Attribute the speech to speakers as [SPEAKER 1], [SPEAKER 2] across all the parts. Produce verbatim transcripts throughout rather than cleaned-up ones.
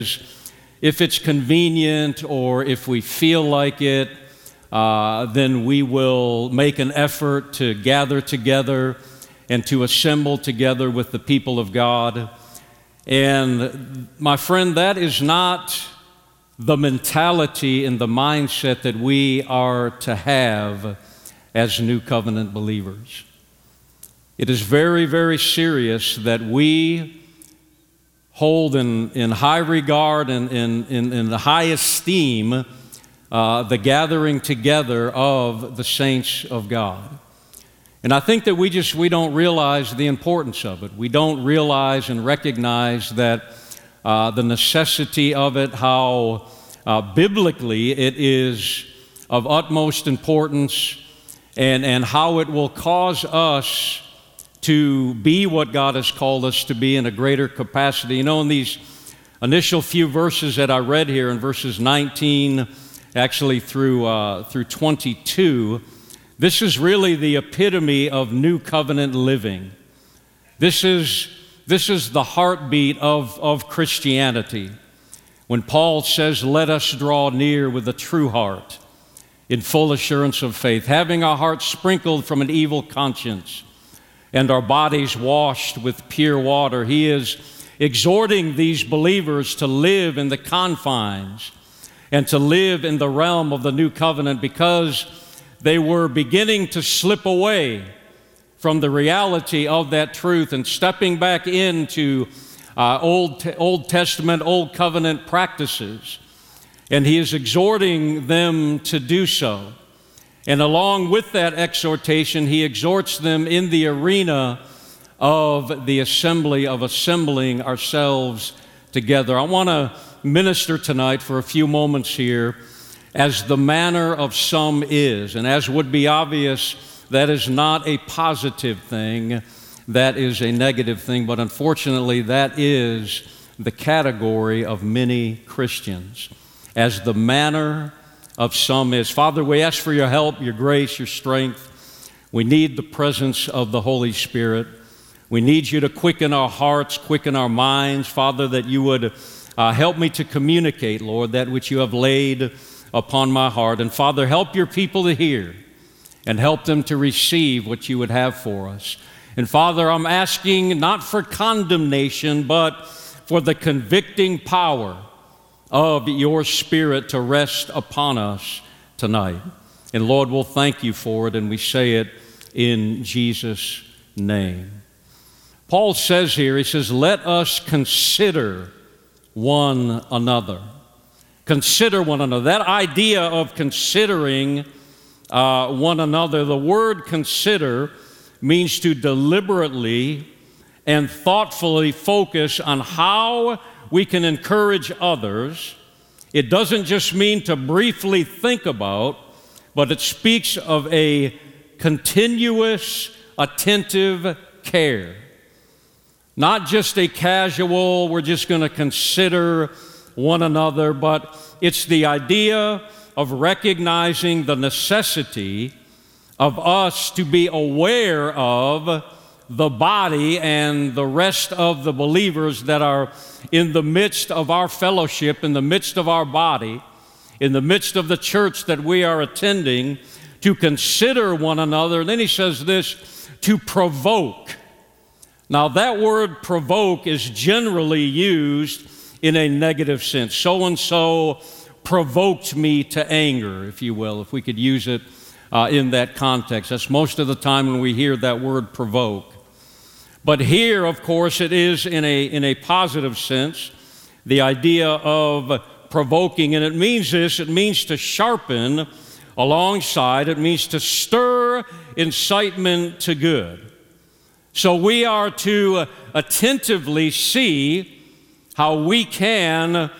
[SPEAKER 1] if it's convenient or if we feel like it, uh, then we will make an effort to gather together and to assemble together with the people of God. And my friend, that is not the mentality and the mindset that we are to have as New Covenant believers. It is very, very serious that we hold in, in high regard and in, in, in the high esteem uh, the gathering together of the saints of God. And I think that we just, we don't realize the importance of it. We don't realize and recognize that uh, the necessity of it, how uh, biblically it is of utmost importance, and, and how it will cause us to be what God has called us to be in a greater capacity. You know, in these initial few verses that I read here, in verses nineteen, actually through, uh, through twenty-two, this is really the epitome of New Covenant living. This is, this is the heartbeat of, of Christianity. When Paul says, let us draw near with a true heart, in full assurance of faith, having our hearts sprinkled from an evil conscience, and our bodies washed with pure water. He is exhorting these believers to live in the confines and to live in the realm of the New Covenant, because they were beginning to slip away from the reality of that truth and stepping back into uh, Old, Old Testament, Old Covenant practices. And he is exhorting them to do so. And along with that exhortation, he exhorts them in the arena of the assembly, of assembling ourselves together. I want to minister tonight for a few moments here as the manner of some is. And as would be obvious, that is not a positive thing, that is a negative thing, but unfortunately that is the category of many Christians, as the manner of some is. Father, we ask for your help, your grace, your strength. We need the presence of the Holy Spirit. We need you to quicken our hearts, quicken our minds, Father, that you would uh, help me to communicate, Lord, that which you have laid upon my heart. And Father, help your people to hear and help them to receive what you would have for us. And Father, I'm asking not for condemnation, but for the convicting power of your Spirit to rest upon us tonight. And Lord, we'll thank you for it, and we say it in Jesus' name. Paul says here, he says, let us consider one another. Consider one another. That idea of considering uh, one another, the word consider means to deliberately and thoughtfully focus on how we can encourage others. It doesn't just mean to briefly think about, but it speaks of a continuous, attentive care. Not just a casual, we're just going to consider one another, but it's the idea of recognizing the necessity of us to be aware of the body and the rest of the believers that are in the midst of our fellowship, in the midst of our body, in the midst of the church that we are attending, to consider one another. And then he says this, to provoke. Now that word provoke is generally used in a negative sense. So-and-so provoked me to anger, if you will, if we could use it uh, in that context. That's most of the time when we hear that word provoke. But here, of course, it is in a, in a positive sense, the idea of provoking. And it means this, it means to sharpen alongside, it means to stir incitement to good. So we are to attentively see how we can uh,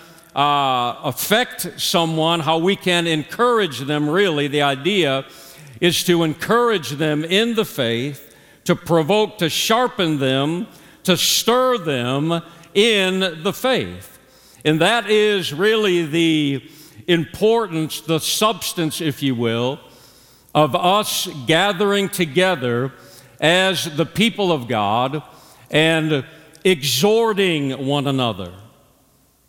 [SPEAKER 1] affect someone, how we can encourage them, really. The idea is to encourage them in the faith, to provoke, to sharpen them, to stir them in the faith. And that is really the importance, the substance, if you will, of us gathering together as the people of God and exhorting one another.